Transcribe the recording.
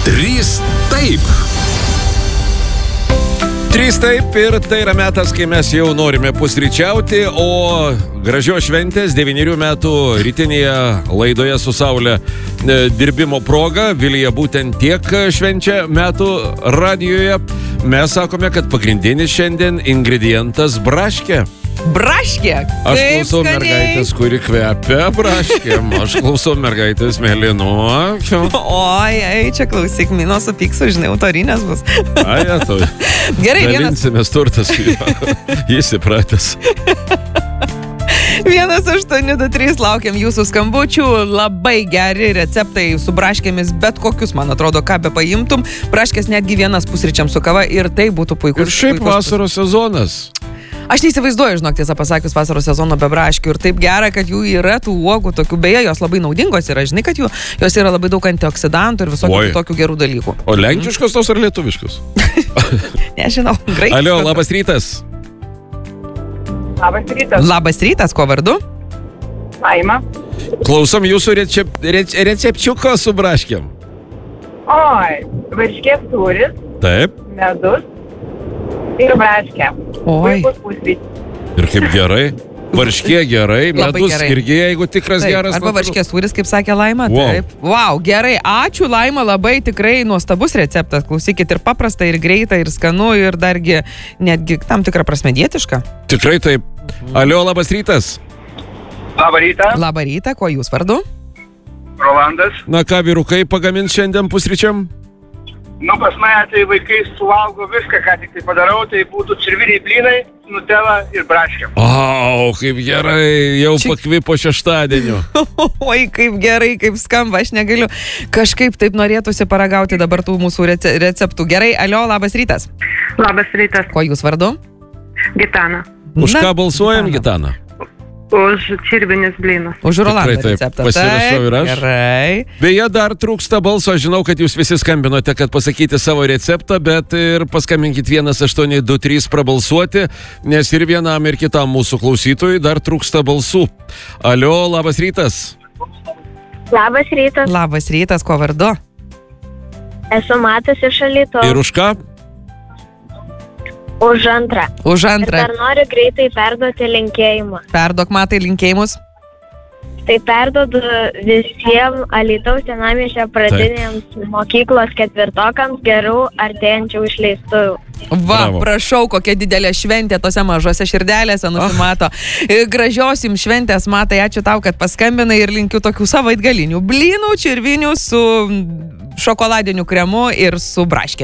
3 taip. 3 taip ir tai yra metas, kai mes jau norime pusryčiauti, o gražios šventės 9 metų rytinėje laidoje su Saule dirbimo proga. Vilija būtent tiek švenčia metų radijoje. Mes sakome, kad pagrindinis šiandien ingredientas braškė. Braškė? Aš klausau mergaitės, kuri kvepia braškėm. Aš klausau mergaitės mėlynuokių. Oi, čia klausyk, Mino supyksiu, žinai, autorinės bus. Ai, tu. Gerai, dalinsimės turtas, jis įpratęs. 1-8-2-3 laukiam jūsų skambučių. Labai geri receptai su braškėmis, bet kokius, man atrodo, ką be paimtum. Braškės netgi vienas pusryčiam su kava ir tai būtų puikus. Ir šiaip vasaros sezonas. Aš neįsivaizduoju, žinok, tiesą pasakius, vasaros sezono be braškių ir taip gera, kad jų yra tų uogų tokių, beje, jos labai naudingos yra, žinai, kad jos yra labai daug antioksidantų ir visokių tokių gerų dalykų. O lenkiškos tos ar lietuviškos? Nežinau, graikiškos. Alio, labas rytas. Labas rytas. Labas rytas, ko vardu? Laima. Klausom jūsų recepčiuko su braškėm. Oi, varškės sūris. Taip. Medus. Ir braškė. Oi. Puikus pusrytis. Ir kaip gerai. Varškė gerai, medus irgi, jeigu tikras taip, geras. Arba varškės sūris, kaip sakė Laima. Wow. Taip. Wow, gerai. Ačiū, Laima, labai tikrai nuostabus receptas. Klausykit, ir paprasta, ir greita, ir skanu, ir dargi netgi tam tikrą prasme dietiška. Tikrai taip. Alio, labas rytas. Labą rytą. Labą rytą, kuo jūs vardu? Rolandas. Na ką, vyrukai pagamins šiandien pusryčiam? Pas mane tai vaikai suvalgo viską, ką tik tai padarau, tai būtų čirviniai blynai, nutela ir braškė. O, kaip gerai, jau pakvipo šeštadieniu. Oi, kaip gerai, kaip skamba, aš negaliu. Kažkaip taip norėtųsi paragauti dabar tų mūsų receptų. Gerai, Alio, labas rytas. Labas rytas. Kuo jūs vardu? Gitana. Už ką balsuojam, Gitana? Už čirvinius blynus. Už Rolando taip, receptą. pasirašau ir aš. Gerai. Beje, dar trūksta balso. Žinau, kad jūs visi skambinote, kad pasakyti savo receptą, bet ir paskambinkit 1-8-2-3 prabalsuoti, nes ir vienam, ir kitam mūsų klausytojui dar trūksta balsų. Alio, labas rytas. Labas rytas. Labas rytas, kuo vardu? Esu Matas iš Alytaus. Ir už ką? Už antrą. Už antrą. Ir dar noriu greitai perduoti linkėjimą. Perduok, Matai, linkėjimus. Tai perduodu visiems Alytaus senamiesčio pradinėms mokyklos ketvirtokams gerų artėjančių išleistuvių. Va, Bravo. prašau, kokia didelė šventė tose mažose širdelėse nusimato. Gražios jums šventės, Matai, ačiū tau, kad paskambinai ir linkiu tokių savaitgalinių blynų, čirvinių su šokoladiniu kremu ir su braškė.